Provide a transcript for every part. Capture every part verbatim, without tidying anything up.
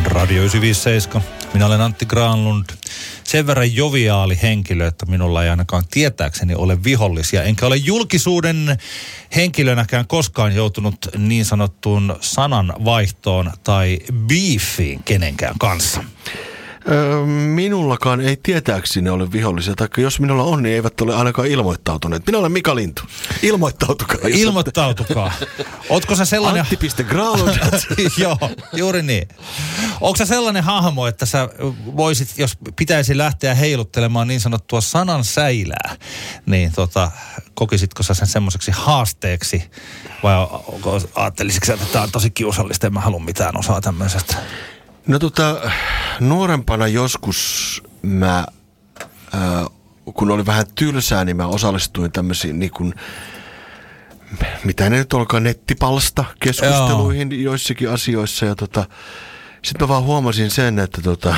Radio yhdeksänsataaviisikymmentäseitsemän. Minä olen Antti Granlund. Sen verran joviaali henkilö, että minulla ei ainakaan tietääkseni ole vihollisia. Enkä ole julkisuuden henkilönäkään koskaan joutunut niin sanottuun sananvaihtoon tai beefiin kenenkään kanssa. Öö, minullakaan ei tietääkseni ole vihollisia, tai jos minulla on, niin eivät ole ainakaan ilmoittautuneet. Minä olen Mika Lintu. Ilmoittautukaa. Ilmoittautukaa. Ootko sä sellainen... Antti piste Granlund. Joo, juuri niin. Onko sä sellainen hahmo, että sä voisit, jos pitäisi lähteä heiluttelemaan niin sanottua sanan säilää, niin tota, kokisitko sä sen semmoiseksi haasteeksi, vai ajattelisitko sä, että tämä on tosi kiusallista, en mä halua mitään osaa tämmöisestä? No tota, nuorempana joskus mä, ää, kun oli vähän tylsää, niin mä osallistuin tämmöisiin niin kuin, mitä ne nyt olkaan, nettipalsta keskusteluihin Joo. joissakin asioissa. Ja tota, sit mä vaan huomasin sen, että tota,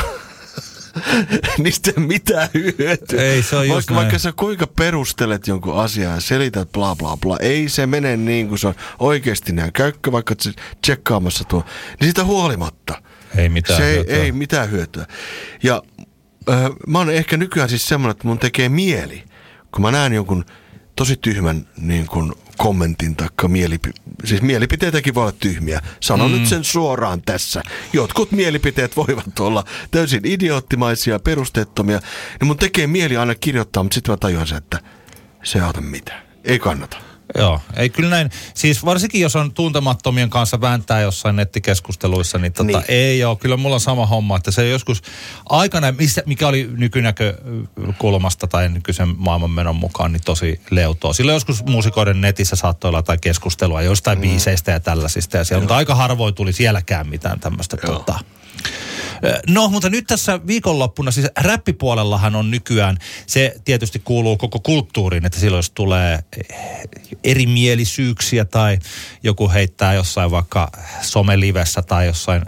niistä ei mitään hyötyä. Ei, se on just vaikka, vaikka sä kuinka perustelet jonkun asian ja selität bla bla bla, ei se mene niin kuin se on oikeasti näin. Käykkä vaikka tsekkaamassa tuo, niin sitä huolimatta. Ei mitään se hyötyä. Ei, ei mitään hyötyä. Ja äh, mä oon ehkä nykyään siis semmoinen, että mun tekee mieli, kun mä näen jonkun tosi tyhmän niin kuin kommentin taikka mielipi... Siis mielipiteitäkin voi olla tyhmiä. Sanon mm. nyt sen suoraan tässä. Jotkut mielipiteet voivat olla täysin idioottimaisia, perusteettomia. Niin mun tekee mieli aina kirjoittaa, mutta sitten mä tajuan sen, että se ei auta mitään. Ei kannata. Joo, ei kyllä näin. Siis varsinkin jos on tuntemattomien kanssa vääntää jossain nettikeskusteluissa, niin, tota, niin. ei ole. Kyllä mulla on sama homma, että se joskus aikana, mikä oli nykynäkökulmasta tai nykyisen maailmanmenon mukaan, niin tosi leutoa. Silloin joskus muusikoiden netissä saattoi olla tai keskustelua jostain mm. biiseistä ja tällaisista ja siellä, mutta aika harvoin tuli sielläkään mitään tämmöistä tota... No, mutta nyt tässä viikonloppuna, siis räppipuolellahan on nykyään, se tietysti kuuluu koko kulttuuriin, että silloin jos tulee erimielisyyksiä tai joku heittää jossain vaikka somelivessä tai jossain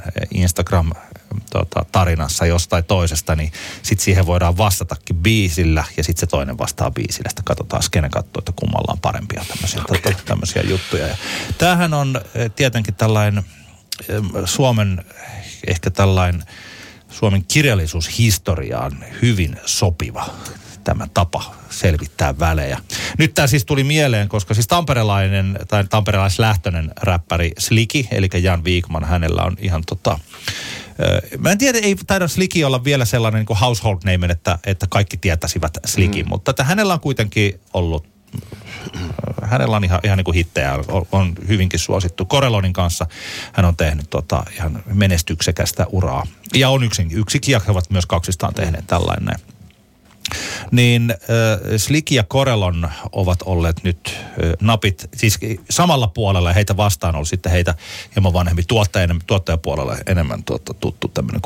Instagram-tarinassa jostain toisesta, niin sitten siihen voidaan vastatakin biisillä ja sitten se toinen vastaa biisillä. Sitten katsotaan, kenen katsoo, että kummalla on parempia tämmöisiä, okay. tota, tämmöisiä juttuja. Ja tämähän on tietenkin tällainen Suomen, ehkä tällainen Suomen kirjallisuushistoriaan hyvin sopiva tämä tapa selvittää välejä. Nyt tämä siis tuli mieleen, koska siis tamperelainen tai tamperelaislähtöinen räppäri Sliki, eli Jan Viikman, hänellä on ihan tota... Mä en tiedä, ei taida Sliki olla vielä sellainen niin kuin household name, että, että kaikki tietäisivät Slikin, mm. mutta että hänellä on kuitenkin ollut hänellä on ihan, ihan niin kuin hittejä, on, on hyvinkin suosittu. Korelonin kanssa hän on tehnyt tota, ihan menestyksekästä uraa. Ja on yksi, yksikin, ja he ovat myös kaksistaan tehneet tällainen. Niin äh, Sliki ja Korelon ovat olleet nyt äh, napit, siis samalla puolella, ja heitä vastaan on sitten heitä hieman vanhemmin tuottaja, tuottajapuolella enemmän tuota, tuttu tämmöinen